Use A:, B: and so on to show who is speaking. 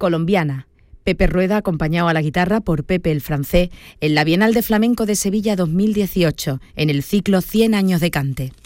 A: colombiana. Pepe Rueda, acompañado a la guitarra por Pepe el Francés, en la Bienal de Flamenco de Sevilla 2018, en el ciclo 100 años de cante.